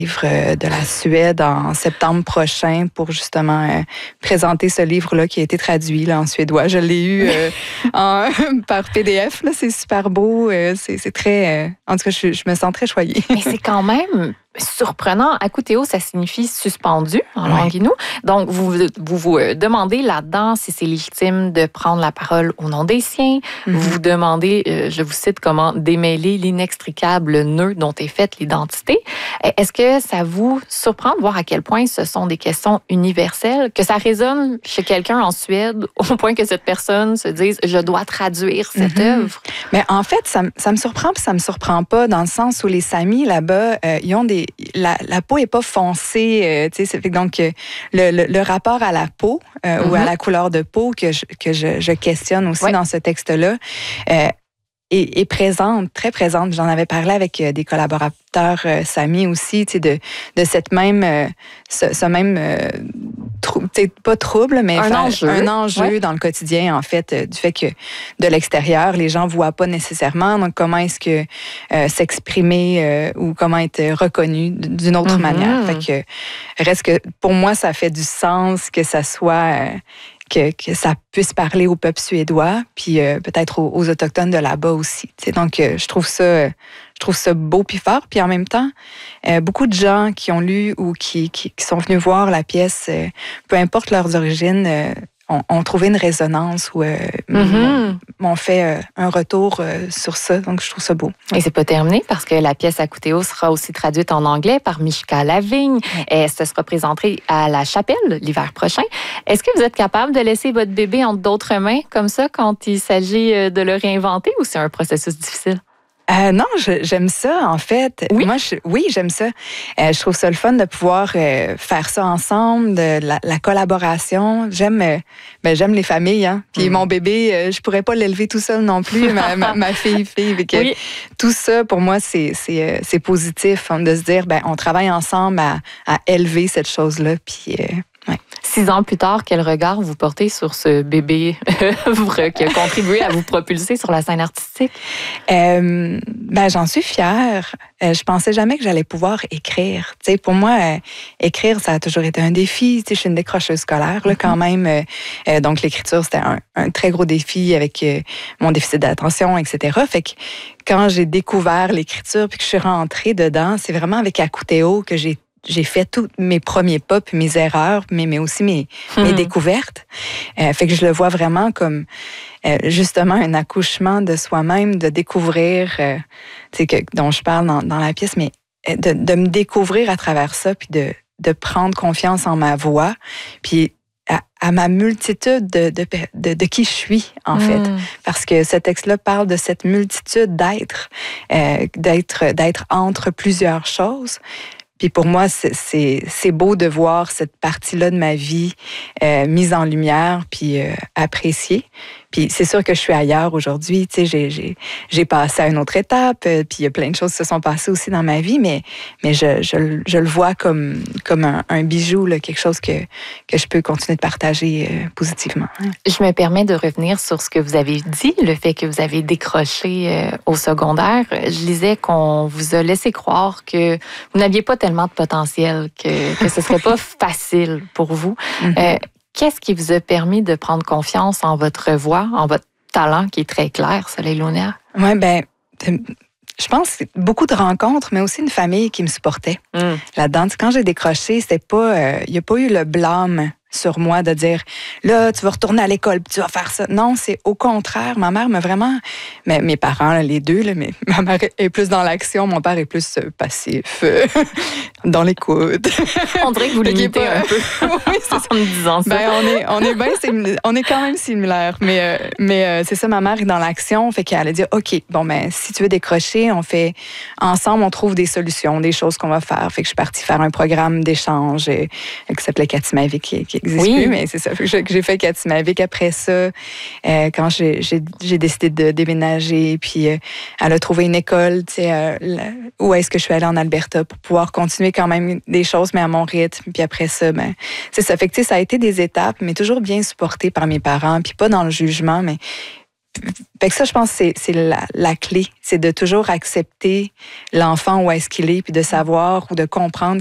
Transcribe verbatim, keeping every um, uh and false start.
livre de la Suède en septembre prochain pour justement euh, présenter ce livre-là qui a été traduit là, en suédois. Je l'ai eu euh, en, par P D F. Là, c'est super beau. Euh, c'est, c'est très... Euh, en tout cas, je, je me sens très choyée. Mais c'est quand même surprenant. Akoutéo, ça signifie suspendu en langue Ouais. inou. Donc, vous vous, vous demandez là-dedans si c'est légitime de prendre la parole au nom des siens. Mm-hmm. Vous vous demandez, euh, je vous cite, comment démêler l'inextricable nœud dont est faite l'identité. Est-ce que ça vous surprend de voir à quel point ce sont des questions universelles, que ça résonne chez quelqu'un en Suède au point que cette personne se dise « je dois traduire cette mm-hmm. œuvre ». Mais en fait, ça, ça me surprend puis ça me surprend pas dans le sens où les Samis là-bas, euh, ils ont des La, la peau est pas foncée, euh, tu sais, donc euh, le, le, le rapport à la peau euh, mm-hmm. ou à la couleur de peau que je, que je, je questionne aussi ouais. dans ce texte-là euh, est, est présente, très présente. J'en avais parlé avec euh, des collaborateurs euh, Samis aussi, tu sais, de, de cette même, euh, ce, ce même euh, trou, tu sais, pas trouble, mais un faire, enjeu, un enjeu ouais. dans le quotidien en fait, euh, du fait que de l'extérieur les gens voient pas nécessairement. Donc comment est-ce que euh, s'exprimer euh, ou comment être reconnu d'une autre mm-hmm. manière. Fait que reste que pour moi ça fait du sens que ça soit euh, Que, que ça puisse parler au peuple suédois, puis euh, peut-être aux, aux autochtones de là-bas aussi. T'sais. Donc, euh, je trouve ça, euh, je trouve ça beau puis fort. Puis en même temps, euh, beaucoup de gens qui ont lu ou qui, qui, qui sont venus voir la pièce, euh, peu importe leurs origines, euh, ont, ont trouvé une résonance ou euh, mm-hmm. m'ont fait euh, un retour euh, sur ça. Donc, je trouve ça beau. Et c'est pas terminé parce que la pièce Akoutéo sera aussi traduite en anglais par Mishka Lavigne. Ouais. Et ça sera présenté à la Chapelle l'hiver prochain. Est-ce que vous êtes capable de laisser votre bébé entre d'autres mains comme ça quand il s'agit de le réinventer ou c'est un processus difficile? Euh, non, je, j'aime ça, en fait. Oui? Moi, je, oui, j'aime ça. Euh, je trouve ça le fun de pouvoir euh, faire ça ensemble, de la, la collaboration. J'aime euh, ben, j'aime les familles. Hein. Puis mm. mon bébé, euh, je pourrais pas l'élever tout seul non plus, ma, ma, ma fille, fille. Fait que oui. Tout ça, pour moi, c'est, c'est, euh, c'est positif hein, de se dire, ben, on travaille ensemble à, à élever cette chose-là. Puis... Euh, Ouais. Six ans plus tard, quel regard vous portez sur ce bébé œuvre qui a contribué à vous propulser sur la scène artistique? Euh, ben, j'en suis fière. Euh, je pensais jamais que j'allais pouvoir écrire. Tu sais, pour moi, euh, écrire, ça a toujours été un défi. Tu sais, je suis une décrocheuse scolaire, là, mm-hmm. quand même. Euh, donc, l'écriture, c'était un, un très gros défi avec euh, mon déficit d'attention, et cetera. Fait que quand j'ai découvert l'écriture puis que je suis rentrée dedans, c'est vraiment avec Akoutéo que j'ai J'ai fait tous mes premiers pas, puis mes erreurs, mais, mais aussi mes, mmh. mes découvertes. Euh, fait que je le vois vraiment comme euh, justement un accouchement de soi-même, de découvrir, euh, tu sais, que, dont je parle dans, dans la pièce, mais de, de me découvrir à travers ça, puis de, de prendre confiance en ma voix, puis à, à ma multitude de, de, de, de qui je suis, en mmh. fait. Parce que ce texte-là parle de cette multitude d'êtres, euh, d'être, d'être entre plusieurs choses. Puis pour moi, c'est, c'est, c'est beau de voir cette partie-là de ma vie euh, mise en lumière puis euh, appréciée. Puis c'est sûr que je suis ailleurs aujourd'hui. Tu sais, j'ai, j'ai, j'ai passé à une autre étape. Euh, puis il y a plein de choses qui se sont passées aussi dans ma vie, mais, mais je, je, je le vois comme, comme un, un bijou, là, quelque chose que, que je peux continuer de partager euh, positivement. Je me permets de revenir sur ce que vous avez dit, le fait que vous avez décroché euh, au secondaire. Je lisais qu'on vous a laissé croire que vous n'aviez pas tellement de potentiel, que, que ce ne serait pas facile pour vous. Mm-hmm. Euh, Qu'est-ce qui vous a permis de prendre confiance en votre voix, en votre talent qui est très clair, Soleil Launéa? Oui, bien, je pense que beaucoup de rencontres, mais aussi une famille qui me supportait mm. là-dedans. Quand j'ai décroché, c'était pas, il euh, n'y a pas eu le blâme sur moi de dire là tu vas retourner à l'école puis tu vas faire ça. Non, c'est au contraire. Ma mère m'a vraiment, mais mes parents là, les deux là, mais ma mère est plus dans l'action, mon père est plus euh, passif, euh, dans l'écoute. On dirait que vous l'imitez un peu. Oui, c'est ça. En me disant ça. Ben on est on est bien on est quand même similaires, mais euh, mais euh, c'est ça, ma mère est dans l'action, fait qu'elle a dit OK, bon ben si tu veux décrocher, on fait ensemble, on trouve des solutions, des choses qu'on va faire. Fait que je suis partie faire un programme d'échange euh, qui s'appelait Katimavik qui, qui existe oui. plus, mais c'est ça. J'ai fait Katimavik après ça, euh, quand j'ai, j'ai, j'ai décidé de déménager, puis euh, elle a trouvé une école, tu sais, euh, où est-ce que je suis allée en Alberta pour pouvoir continuer quand même des choses, mais à mon rythme. Puis après ça, ben, c'est ça. Fait que, tu sais, ça a été des étapes, mais toujours bien supportée par mes parents, puis pas dans le jugement, mais fait que ça, je pense que c'est, c'est la, la clé. C'est de toujours accepter l'enfant où est-ce qu'il est, puis de savoir ou de comprendre